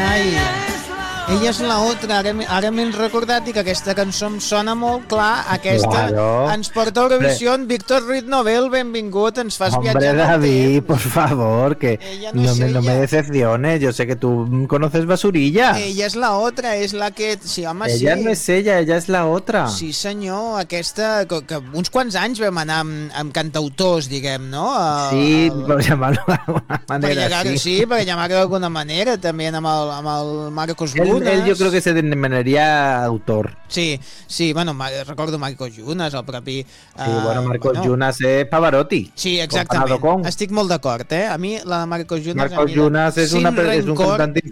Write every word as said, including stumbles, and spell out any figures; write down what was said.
ai. Ella és la otra, ara, ara m'he recordat i que aquesta cançó em sona molt clar, aquesta Claro. ens porta a Eurovisió, Víctor Ruiz Nobel, benvingut, ens fas Hombre, viatjar en el David, temps. por favor, que Ella no no, es me, no me ella. decepciones. Yo sé que tú conoces Basurilla. Ella és la otra, és la que... Sí, home, Ella sí. no es ella, ella es la otra. Sí, senyor, aquesta... Que, que uns quants anys vam anar amb, amb cantautors, diguem, no? El, Sí, el, por llamarlo de alguna per manera. llegar, sí. sí, per llamar-ho d'alguna manera, també amb el, amb el Marcos Él, Lunas. él yo creo que se denominaría autor. Sí, sí, bueno, ma- recordo Marcos Llunas, el propi... Sí, bueno, Marcos bueno, Llunas es Pavarotti. Sí, exactament. comparado con- Estic molt d'acord, eh? A mi la de Marcos Llunas... Marcos a mi, Llunas es, sin una, per- es un rencor, cantante